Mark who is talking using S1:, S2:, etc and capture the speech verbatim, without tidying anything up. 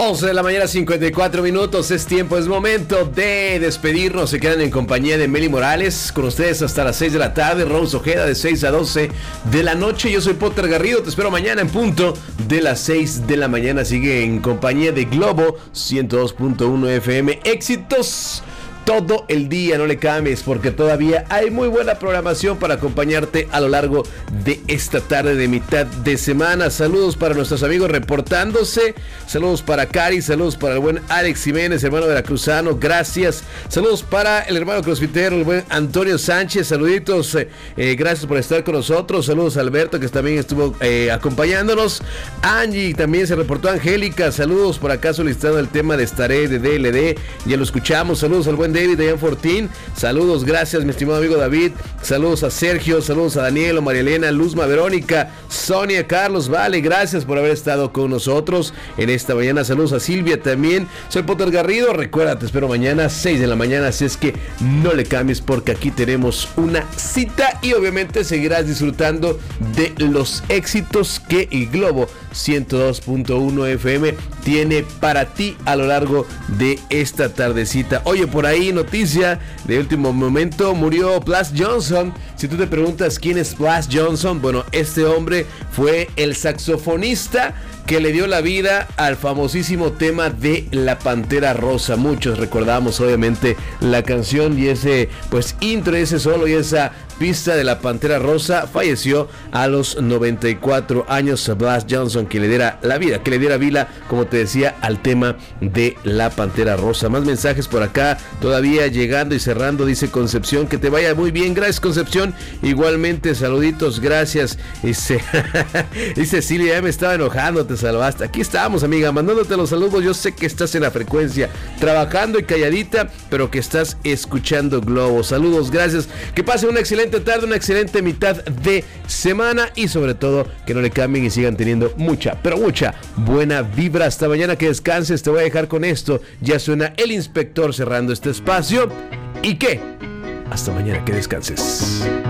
S1: once de la mañana, cincuenta y cuatro minutos. Es tiempo, es momento de despedirnos. Se quedan en compañía de Meli Morales. Con ustedes hasta las seis de la tarde. Rose Ojeda de seis a doce de la noche. Yo soy Potter Garrido. Te espero mañana en punto de las seis de la mañana. Sigue en compañía de Globo ciento dos punto uno F M. Éxitos todo el día, no le cambies, porque todavía hay muy buena programación para acompañarte a lo largo de esta tarde de mitad de semana. Saludos para nuestros amigos reportándose, saludos para Cari, saludos para el buen Alex Jiménez, hermano veracruzano, gracias. Saludos para el hermano crossfitero, el buen Antonio Sánchez, saluditos, eh, eh, gracias por estar con nosotros. Saludos a Alberto, que también estuvo eh, acompañándonos. Angie, también se reportó. Angélica, saludos por acá solicitando el tema de Estaré de D L D, ya lo escuchamos. Saludos al buen David de Ian Fortín, saludos, gracias mi estimado amigo David, saludos a Sergio, saludos a Daniel, María Elena, Luzma, Verónica, Sonia, Carlos, vale, gracias por haber estado con nosotros en esta mañana. Saludos a Silvia también. Soy Potter Garrido, recuerda, te espero mañana seis de la mañana, así es que no le cambies porque aquí tenemos una cita y obviamente seguirás disfrutando de los éxitos que el Globo ciento dos punto uno F M tiene para ti a lo largo de esta tardecita. Oye, por ahí noticia de último momento, murió Plas Johnson. Si tú te preguntas quién es Plas Johnson, bueno, este hombre fue el saxofonista que le dio la vida al famosísimo tema de La Pantera Rosa. Muchos recordamos obviamente la canción y ese pues intro, ese solo y esa pista de La Pantera Rosa. Falleció a los noventa y cuatro años Plas Johnson, que le diera la vida, que le diera vida, como te decía, al tema de La Pantera Rosa. Más mensajes por acá, todavía llegando y cerrando. Dice Concepción, que te vaya muy bien. Gracias, Concepción. Igualmente, saluditos, gracias. Dice, dice Silvia, ya me estaba enojando, te salvaste. Aquí estamos, amiga, mandándote los saludos. Yo sé que estás en la frecuencia, trabajando y calladita, pero que estás escuchando Globo. Saludos, gracias. Que pase una excelente tarde, una excelente mitad de semana y sobre todo que no le cambien y sigan teniendo mucha, pero mucha buena vibra. Hasta mañana, que descanses. Te voy a dejar con esto. Ya suena El Inspector cerrando este espacio. ¿Y qué? Hasta mañana, que descanses.